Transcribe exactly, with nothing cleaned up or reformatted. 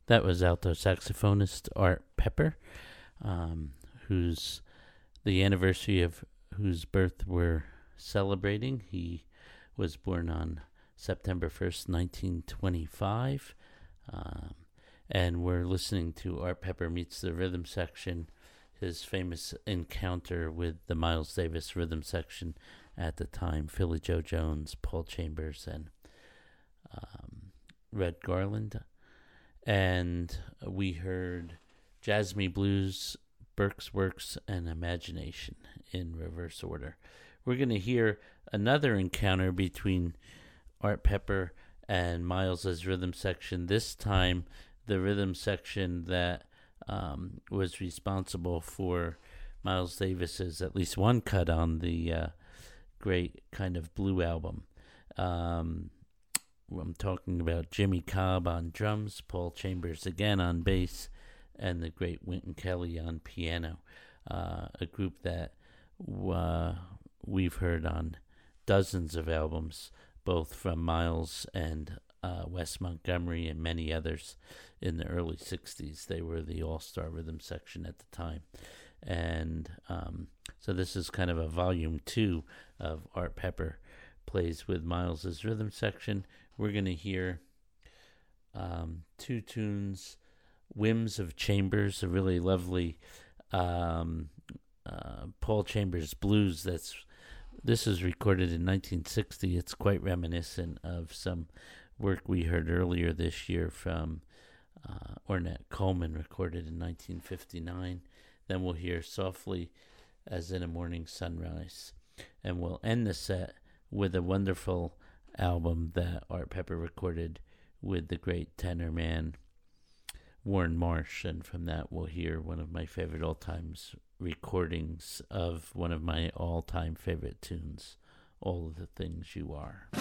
That was alto saxophonist Art Pepper, um, whose the anniversary of whose birth we're celebrating. He was born on September first, nineteen twenty-five, um, and we're listening to Art Pepper Meets the Rhythm Section, his famous encounter with the Miles Davis Rhythm Section at the time, Philly Joe Jones, Paul Chambers, and um, Red Garland. And we heard Jazz Me Blues, Burke's Works, and Imagination in reverse order. We're going to hear another encounter between Art Pepper and Miles's rhythm section. This time, the rhythm section that um, was responsible for Miles Davis's at least one cut on the uh, great kind of Blue album. Um, I'm talking about Jimmy Cobb on drums, Paul Chambers again on bass, and the great Wynton Kelly on piano. Uh, a group that uh, we've heard on dozens of albums, both from Miles and uh, Wes Montgomery and many others in the early sixties. They were the all-star rhythm section at the time. And um, so this is kind of a volume two of Art Pepper Plays with Miles's rhythm section. We're going to hear um, two tunes, Whims of Chambers, a really lovely um, uh, Paul Chambers blues. That's This was recorded in nineteen sixty. It's quite reminiscent of some work we heard earlier this year from uh, Ornette Coleman, recorded in nineteen fifty-nine. Then we'll hear Softly as in a Morning Sunrise. And we'll end the set with a wonderful album that Art Pepper recorded with the great tenor man Warren Marsh, and from that we'll hear one of my favorite all-time recordings of one of my all-time favorite tunes, All of the Things You Are.